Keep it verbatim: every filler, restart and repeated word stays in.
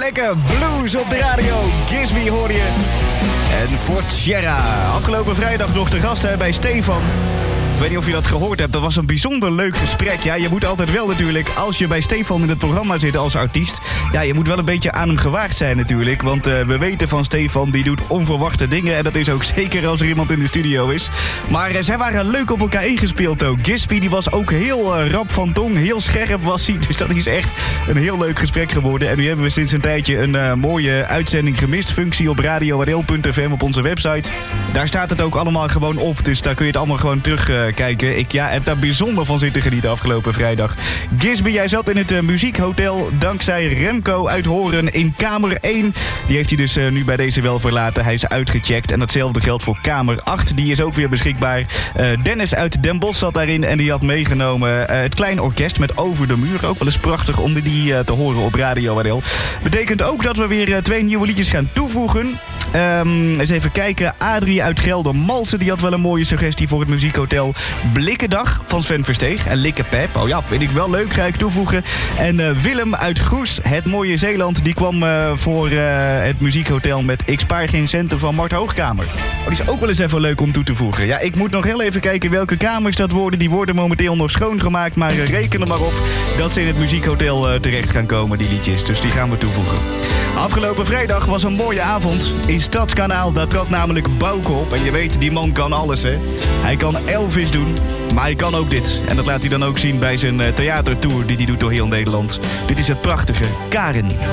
lekker. Blues op de radio. Gisby hoorde je. En Fort Sierra. Afgelopen vrijdag nog te gast hè, bij Stefan. Ik weet niet of je dat gehoord hebt. Dat was een bijzonder leuk gesprek. Ja, je moet altijd wel natuurlijk, als je bij Stefan in het programma zit als artiest... ja, je moet wel een beetje aan hem gewaagd zijn natuurlijk. Want uh, we weten van Stefan, die doet onverwachte dingen. En dat is ook zeker als er iemand in de studio is. Maar uh, zij waren leuk op elkaar ingespeeld ook. Gisby die was ook heel uh, rap van tong. Heel scherp was hij. Dus dat is echt een heel leuk gesprek geworden. En nu hebben we sinds een tijdje een uh, mooie uitzending gemist. Functie op radio r l punt f m op onze website. Daar staat het ook allemaal gewoon op. Dus daar kun je het allemaal gewoon terug uh, kijken. Ik ja, heb daar bijzonder van zitten genieten afgelopen vrijdag. Gisby, jij zat in het uh, muziekhotel dankzij Remco uit Horen in kamer één. Die heeft hij dus uh, nu bij deze wel verlaten. Hij is uitgecheckt. En datzelfde geldt voor kamer acht. Die is ook weer beschikbaar. Uh, Dennis uit Den Bosch zat daarin en die had meegenomen uh, het klein orkest met Over de Muur. Ook wel eens prachtig om die uh, te horen op Radio R L. Betekent ook dat we weer uh, twee nieuwe liedjes gaan toevoegen. Um, eens even kijken. Adrie uit Geldermalsen, die had wel een mooie suggestie voor het muziekhotel. Blikkendag van Sven Versteeg en Likke Pep. Oh ja, vind ik wel leuk, ga ik toevoegen. En uh, Willem uit Goes, het mooie Zeeland, die kwam uh, voor uh, het muziekhotel met Ik spaar geen centen van Mart Hoogkamer. Oh, die is ook wel eens even leuk om toe te voegen. Ja, ik moet nog heel even kijken welke kamers dat worden. Die worden momenteel nog schoongemaakt, maar uh, reken er maar op dat ze in het muziekhotel uh, terecht gaan komen, die liedjes. Dus die gaan we toevoegen. Afgelopen vrijdag was een mooie avond in Stadskanaal. Daar trad namelijk Bouke op. En je weet, die man kan alles, hè. Hij kan Elvis doen, maar hij kan ook dit. En dat laat hij dan ook zien bij zijn uh, theatertour die hij doet door heel Nederland. Dit is het prachtige Karen.